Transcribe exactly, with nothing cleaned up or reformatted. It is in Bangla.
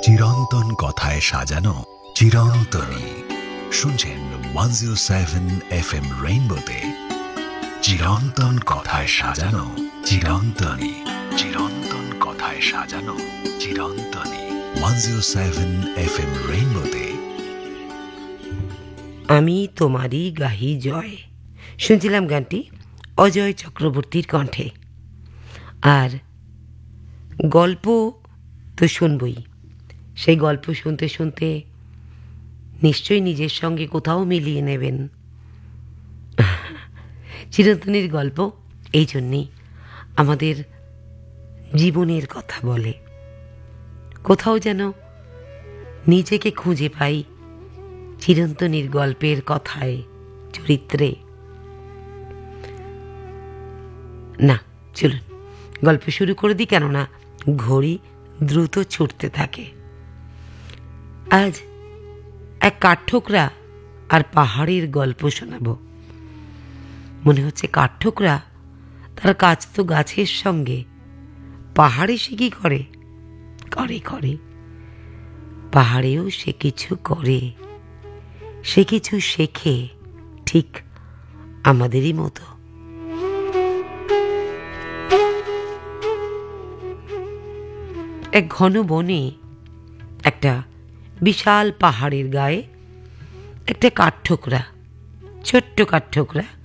চিরন্তন কথায় সাজানো চিরন্তনী। শুনছেন one zero seven F M রেইনবোতে চিরন্তন কথায় সাজানো চিরন্তনী। চিরন্তন কথায় সাজানো চিরন্তনী। One zero seven F M রেইনবোতে আমি তোমারই গাহি জয় শুনছিলাম গানটি অজয় চক্রবর্তীর কণ্ঠে। আর গল্প তো শুনবই, সেই গল্প শুনতে শুনতে নিশ্চয়ই নিজের সঙ্গে কোথাও মিলিয়ে নেবেন। চিরন্তনীর গল্প এই জন্যেই আমাদের জীবনের কথা বলে, কোথাও যেন নিজেকে খুঁজে পাই চিরন্তনীর গল্পের কথায়, চরিত্রে। না চলুন গল্প শুরু করে দিই, কেননা ঘড়ি দ্রুত ছুটতে থাকে। আজ এক কাঠঠোকরা আর পাহাড়ের গল্প শোনাবো। মনে হচ্ছে কাঠঠোকরা তার কাজ তো গাছের সঙ্গে, পাহাড়ে সে কি করে? করে করে পাহাড়েও সে কিছু করে, সে কিছু শেখে, ঠিক আমাদেরই মতো। এক ঘন বনে একটা বিশাল পাহাড়ের গায়ে একটা কাঠঠোকরা, ছোট্ট কাঠঠোকরা